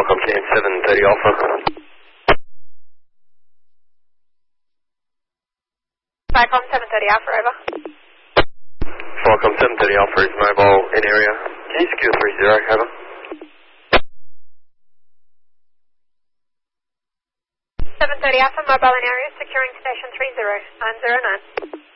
Qualcomm 730 Alpha. Qualcomm 730 Alpha, over. Qualcomm 730 Alpha is mobile in area. Can you secure 30, over? 730 Alpha, mobile in area, securing station 30, 909.